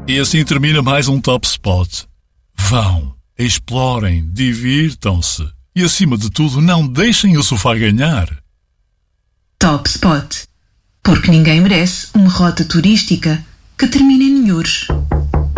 E assim termina mais um Top Spot. Vão, explorem, divirtam-se e, acima de tudo, não deixem o sofá ganhar. Top Spot. Porque ninguém merece uma rota turística que termine em Nhures.